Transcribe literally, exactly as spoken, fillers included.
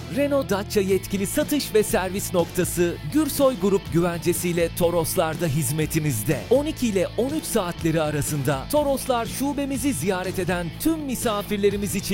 Renault Dacia yetkili satış ve servis noktası Gürsoy Grup güvencesiyle Toroslar'da hizmetinizde. on iki ile on üç saatleri arasında Toroslar şubemizi ziyaret eden tüm misafirlerimiz için